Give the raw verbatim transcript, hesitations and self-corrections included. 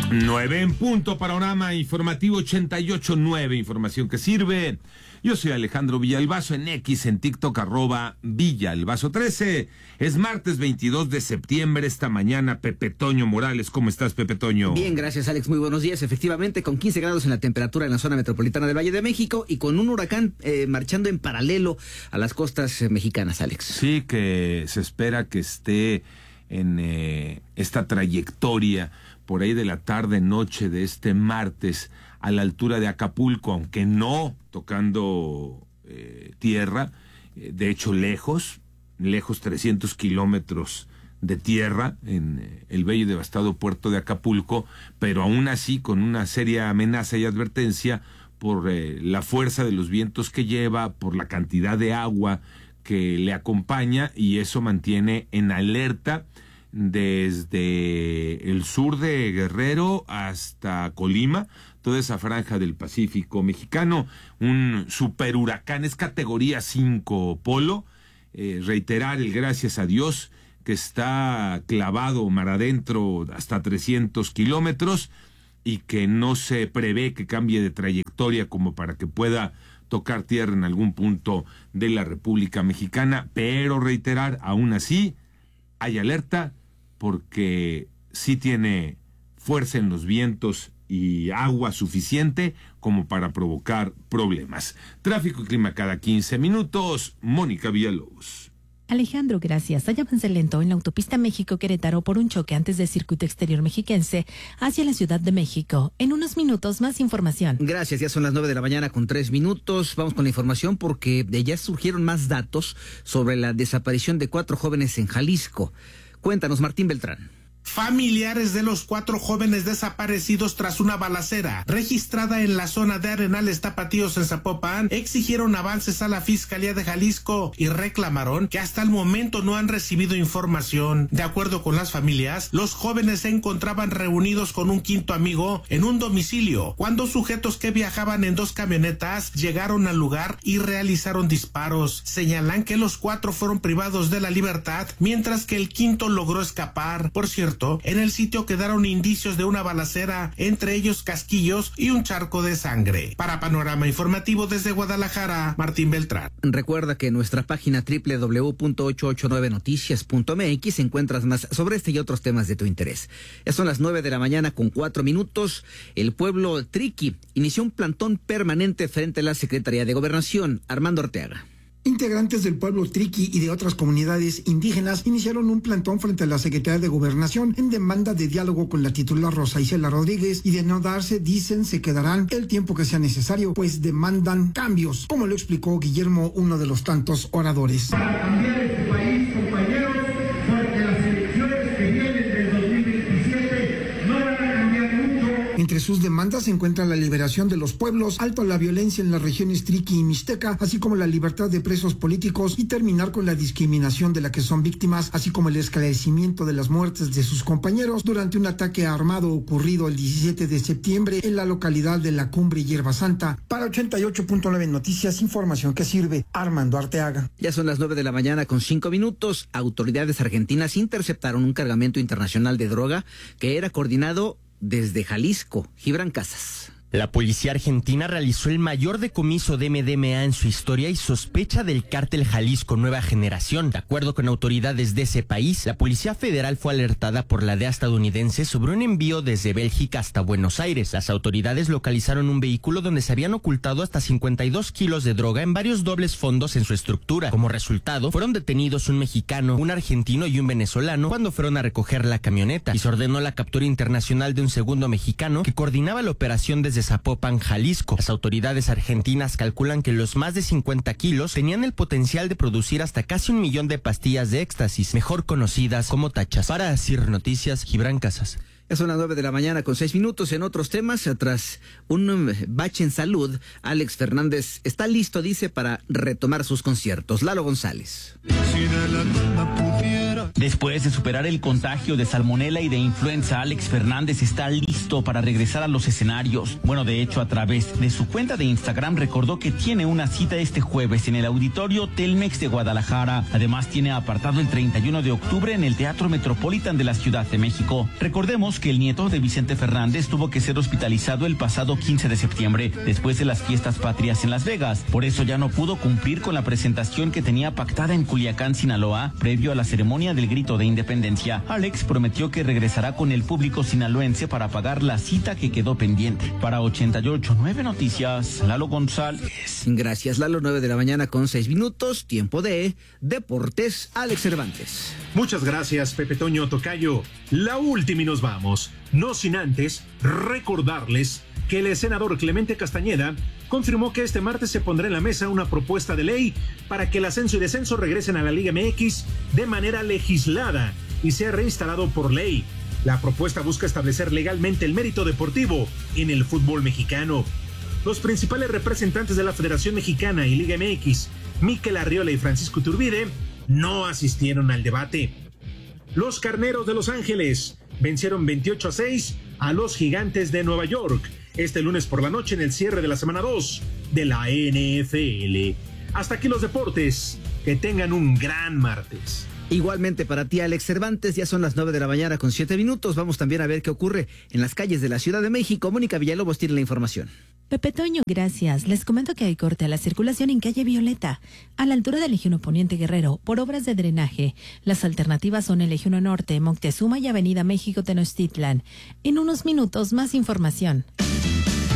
Nueve en punto, panorama informativo ochenta y ocho punto nueve, información que sirve. Yo soy Alejandro Villalbazo, en X, en TikTok, arroba Villalbazo trece. Es martes veintidós de septiembre, esta mañana Pepe Toño Morales. ¿Cómo estás, Pepe Toño? Bien, gracias, Alex, muy buenos días. Efectivamente, con quince grados en la temperatura en la zona metropolitana del Valle de México y con un huracán eh, marchando en paralelo a las costas eh, mexicanas, Alex. Sí, que se espera que esté en eh, esta trayectoria por ahí de la tarde-noche de este martes a la altura de Acapulco, aunque no tocando eh, tierra, eh, de hecho lejos, lejos trescientos kilómetros de tierra en eh, el bello y devastado puerto de Acapulco, pero aún así con una seria amenaza y advertencia por eh, la fuerza de los vientos que lleva, por la cantidad de agua que le acompaña, y eso mantiene en alerta desde el sur de Guerrero hasta Colima, toda esa franja del Pacífico mexicano. Un super huracán, es categoría cinco polo. Eh, reiterar el gracias a Dios que está clavado mar adentro hasta trescientos kilómetros y que no se prevé que cambie de trayectoria como para que pueda tocar tierra en algún punto de la República Mexicana, pero reiterar, aún así hay alerta porque sí tiene fuerza en los vientos y agua suficiente como para provocar problemas. Tráfico y clima cada quince minutos. Mónica Villalobos. Alejandro, gracias. Hay avance lento en la autopista México-Querétaro por un choque antes del circuito exterior mexiquense hacia la Ciudad de México. En unos minutos, más información. Gracias, ya son las nueve de la mañana con tres minutos. Vamos con la información porque de ya surgieron más datos sobre la desaparición de cuatro jóvenes en Jalisco. Cuéntanos, Martín Beltrán. Familiares de los cuatro jóvenes desaparecidos tras una balacera registrada en la zona de Arenales Tapatíos en Zapopan exigieron avances a la Fiscalía de Jalisco y reclamaron que hasta el momento no han recibido información. De acuerdo con las familias, los jóvenes se encontraban reunidos con un quinto amigo en un domicilio cuando sujetos que viajaban en dos camionetas llegaron al lugar y realizaron disparos. Señalan que los cuatro fueron privados de la libertad mientras que el quinto logró escapar. Por cierto, en el sitio quedaron indicios de una balacera, entre ellos casquillos y un charco de sangre. Para Panorama Informativo desde Guadalajara, Martín Beltrán. Recuerda que en nuestra página doble u doble u doble u punto ochocientos ochenta y nueve noticias punto m x encuentras más sobre este y otros temas de tu interés. Ya son las nueve de la mañana con cuatro minutos. El pueblo Triqui inició un plantón permanente frente a la Secretaría de Gobernación. Armando Arteaga. Integrantes del pueblo Triqui y de otras comunidades indígenas iniciaron un plantón frente a la Secretaría de Gobernación en demanda de diálogo con la titular Rosa Isela Rodríguez, y de no darse, dicen, se quedarán el tiempo que sea necesario, pues demandan cambios, como lo explicó Guillermo, uno de los tantos oradores. Para cambiar este país, compañeros, porque las elecciones que vienen del dos mil veintisiete no van a cambiar mucho. Entre sus demandas se encuentra la liberación de los pueblos, alto a la violencia en las regiones Triqui y Mixteca, así como la libertad de presos políticos y terminar con la discriminación de la que son víctimas, así como el esclarecimiento de las muertes de sus compañeros durante un ataque armado ocurrido el diecisiete de septiembre en la localidad de La Cumbre y Hierba Santa. Para ochenta y ocho punto nueve Noticias, información que sirve. Armando Arteaga. Ya son las nueve de la mañana con cinco minutos. Autoridades argentinas interceptaron un cargamento internacional de droga que era coordinado desde Jalisco. Gibran Casas. La policía argentina realizó el mayor decomiso de M D M A en su historia y sospecha del cártel Jalisco Nueva Generación. De acuerdo con autoridades de ese país, la Policía Federal fue alertada por la D E A estadounidense sobre un envío desde Bélgica hasta Buenos Aires. Las autoridades localizaron un vehículo donde se habían ocultado hasta cincuenta y dos kilos de droga en varios dobles fondos en su estructura. Como resultado, fueron detenidos un mexicano, un argentino y un venezolano cuando fueron a recoger la camioneta, y se ordenó la captura internacional de un segundo mexicano que coordinaba la operación desde Zapopan, Jalisco. Las autoridades argentinas calculan que los más de cincuenta kilos tenían el potencial de producir hasta casi un millón de pastillas de éxtasis, mejor conocidas como tachas. Para Asir Noticias, Gibran Casas. Ya son las nueve de la mañana con seis minutos. En otros temas, tras un bache en salud, Alex Fernández está listo, dice, para retomar sus conciertos. Lalo González. Después de superar el contagio de salmonela y de influenza, Alex Fernández está listo listo para regresar a los escenarios. Bueno, de hecho, a través de su cuenta de Instagram recordó que tiene una cita este jueves en el Auditorio Telmex de Guadalajara. Además, tiene apartado el treinta y uno de octubre en el Teatro Metropolitan de la Ciudad de México. Recordemos que el nieto de Vicente Fernández tuvo que ser hospitalizado el pasado quince de septiembre, después de las fiestas patrias en Las Vegas. Por eso ya no pudo cumplir con la presentación que tenía pactada en Culiacán, Sinaloa, previo a la ceremonia del Grito de Independencia. Alex prometió que regresará con el público sinaloense para pagar la cita que quedó pendiente. Para ochenta y ocho punto nueve Noticias, Lalo González. Gracias, Lalo. Nueve de la mañana con seis minutos, tiempo de Deportes. Alex Cervantes. Muchas gracias, Pepe Toño Tocayo. La última y nos vamos. No sin antes recordarles que el senador Clemente Castañeda confirmó que este martes se pondrá en la mesa una propuesta de ley para que el ascenso y descenso regresen a la Liga M X de manera legislada y sea reinstalado por ley. La propuesta busca establecer legalmente el mérito deportivo en el fútbol mexicano. Los principales representantes de la Federación Mexicana y Liga M X, Mikel Arriola y Francisco Iturbide, no asistieron al debate. Los Carneros de Los Ángeles vencieron veintiocho a seis a los Gigantes de Nueva York este lunes por la noche en el cierre de la semana dos de la N F L. Hasta aquí los deportes. Que tengan un gran martes. Igualmente para ti, Alex Cervantes, ya son las nueve de la mañana con siete minutos. Vamos también a ver qué ocurre en las calles de la Ciudad de México. Mónica Villalobos tiene la información. Pepe Toño, gracias. Les comento que hay corte a la circulación en calle Violeta, a la altura del Eje uno Poniente Guerrero, por obras de drenaje. Las alternativas son el Eje uno Norte, Moctezuma y Avenida México Tenochtitlan. En unos minutos, más información.